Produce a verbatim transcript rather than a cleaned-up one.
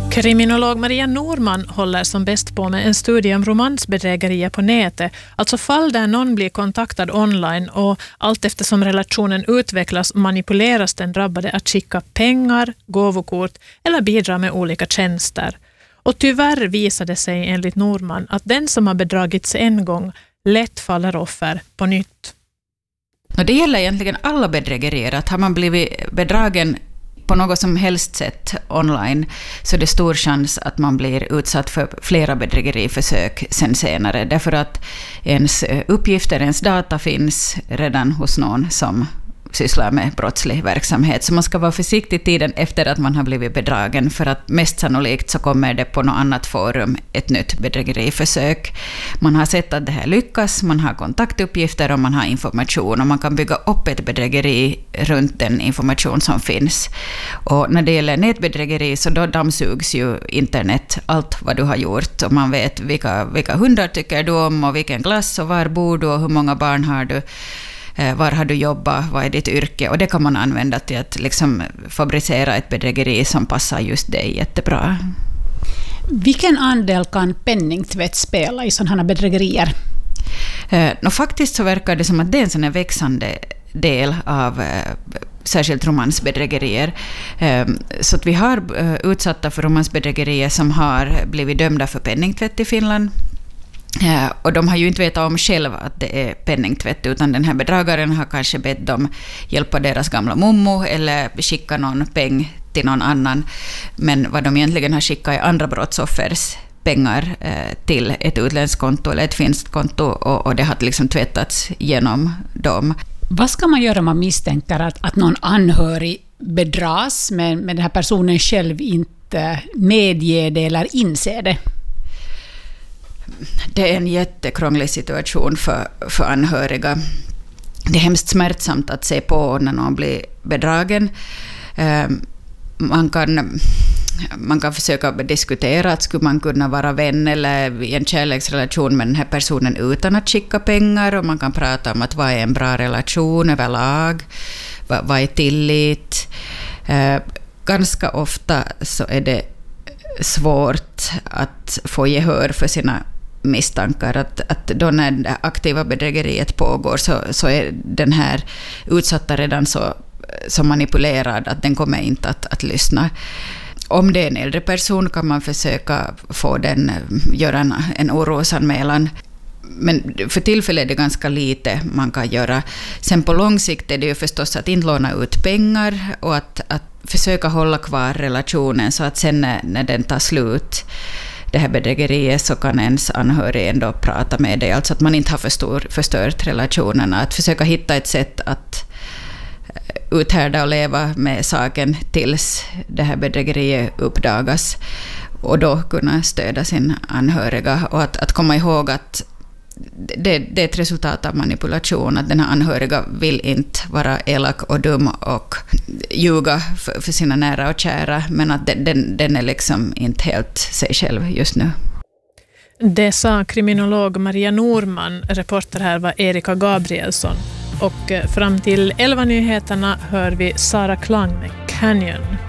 Kriminolog Maria Norman håller som bäst på med en studie om romansbedrägerier på nätet, alltså fall där någon blir kontaktad online och allt eftersom relationen utvecklas manipuleras den drabbade att skicka pengar, gåvokort eller bidra med olika tjänster. Och tyvärr visade sig enligt Norman att den som har bedragits en gång lätt faller offer på nytt. Och det gäller egentligen alla bedrägerier, att har man blivit bedragen på något som helst sätt online så är det stor chans att man blir utsatt för flera bedrägeriförsök sen senare. Därför att ens uppgifter, ens data finns redan hos någon som sysslar med brottslig verksamhet. Så man ska vara försiktig tiden efter att man har blivit bedragen, för att mest sannolikt så kommer det på något annat forum ett nytt bedrägeriförsök. Man har sett att det här lyckas, man har kontaktuppgifter och man har information och man kan bygga upp ett bedrägeri runt den information som finns. Och när det gäller nätbedrägeri så då dammsugs ju internet allt vad du har gjort och man vet vilka, vilka hundar tycker du om och vilken klass och var bor du och hur många barn har du. Var har du jobbat, vad är ditt yrke? Och det kan man använda till att liksom fabricera ett bedrägeri som passar just dig jättebra. Vilken andel kan penningtvätt spela i sådana bedrägerier? Eh, no, faktiskt så verkar det som att det är en sån här växande del av eh, särskilt romansbedrägerier. Eh, så att vi har eh, utsatta för romansbedrägerier som har blivit dömda för penningtvätt i Finland. Ja, och de har ju inte vetat om själva att det är penningtvätt, utan den här bedragaren har kanske bett dem hjälpa deras gamla mommo eller skicka någon peng till någon annan. Men vad de egentligen har skickat är andra brottsoffers pengar eh, till ett utländskt konto eller ett finskt konto och, och det har liksom tvättats genom dem. Vad ska man göra om man misstänker att, att någon anhörig bedras men, men den här personen själv inte medger det eller inser det? Det är en jättekrånglig situation för, för anhöriga. Det är hemskt smärtsamt att se på när någon blir bedragen. Man kan, man kan försöka diskutera att skulle man kunna vara vän eller i en kärleksrelation med den här personen utan att skicka pengar. Och man kan prata om att vad är en bra relation överlag, vad, vad är tillit. Ganska ofta så är det svårt att få gehör för sina misstankar, att, att då när det aktiva bedrägeriet pågår så, så är den här utsatta redan så, så manipulerad att den kommer inte att, att lyssna. Om det är en äldre person kan man försöka få den, göra en, en orosanmälan. Men för tillfället är det ganska lite man kan göra. Sen på lång sikt är det ju förstås att inte låna ut pengar och att, att försöka hålla kvar relationen så att sen när, när den tar slut, det här bedrägeriet, så kan ens anhörig ändå prata med dig. Alltså att man inte har förstor, förstört relationerna. Att försöka hitta ett sätt att uthärda och leva med saken tills det här bedrägeriet uppdagas. Och då kunna stödja sin anhöriga. Och att, att komma ihåg att det, det är ett resultat av manipulation, att den här anhöriga vill inte vara elak och dum och ljuga för, för sina nära och kära, men att den, den, den är liksom inte helt sig själv just nu. Det sa kriminolog Maria Norman. Reporter här var Erika Gabrielsson. Och fram till elva nyheterna hör vi Sara Klang med Canyon.